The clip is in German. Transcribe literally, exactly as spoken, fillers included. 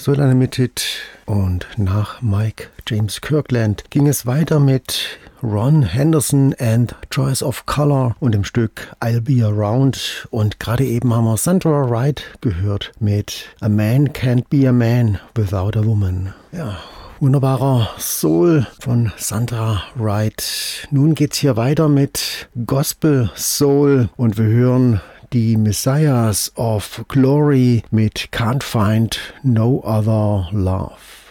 Soul Unlimited und nach Mike James Kirkland ging es weiter mit Ron Henderson and Choice of Color und dem Stück I'll Be Around. Und gerade eben haben wir Sandra Wright gehört mit A Man Can't Be a Man Without a Woman. Ja, wunderbarer Soul von Sandra Wright. Nun geht's hier weiter mit Gospel Soul und wir hören die Messiahs of Glory mit Can't Find No Other Love.